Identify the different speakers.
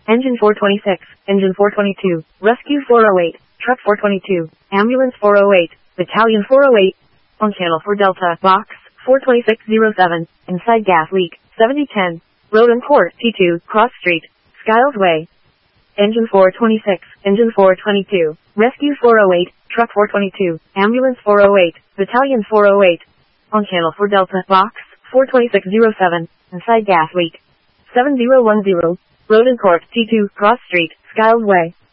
Speaker 1: Engine 426, Engine 422, Rescue 408, Truck 422, Ambulance 408, Battalion 408, on Channel 4 Delta, Box 42607, inside gas leak, 7010, Road and Court, T2, Cross Street, Skiles Way. Engine 426, Engine 422, Rescue 408, Truck 422, Ambulance 408, Battalion 408, on Channel 4 Delta, Box 42607, inside gas leak, 7010, Road and Court, T2, Cross Street, Skiles Way.